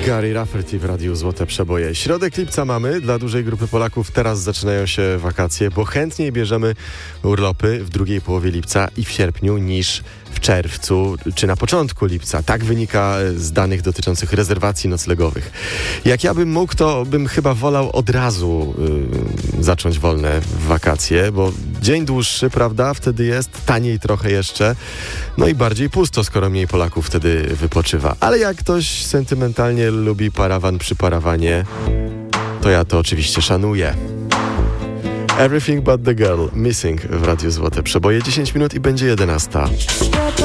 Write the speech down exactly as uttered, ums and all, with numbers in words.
Gary Rafferty w Radiu Złote Przeboje. Środek lipca mamy. Dla dużej grupy Polaków teraz zaczynają się wakacje, bo chętniej bierzemy urlopy w drugiej połowie lipca i w sierpniu niż w czerwcu czy na początku lipca. Tak wynika z danych dotyczących rezerwacji noclegowych. Jak ja bym mógł, to bym chyba wolał od razu yy, zacząć wolne wakacje, bo dzień dłuższy, prawda? Wtedy jest taniej trochę jeszcze. No i bardziej pusto, skoro mniej Polaków wtedy wypoczywa. Ale jak ktoś sentymentalnie lubi parawan przy parawanie, to ja to oczywiście szanuję. Everything But The Girl, Missing w Radiu Złote Przeboje. dziesięć minut i będzie jedenasta.